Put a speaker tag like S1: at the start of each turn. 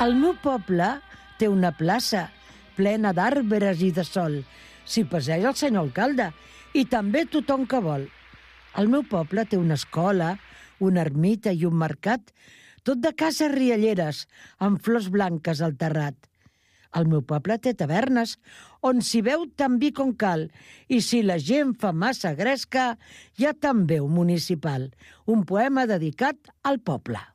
S1: El meu poble té una plaça plena d'arbres i de sol. S'hi passeja el senyor alcalde i també tothom que vol. El meu poble té una escola, una ermita i un mercat, tot de cases rialleres, amb flors blanques al terrat. El meu poble té tavernes, on s'hi veu tan vi com cal, i si la gent fa massa gresca, hi ha també un municipal, un poema dedicat al poble.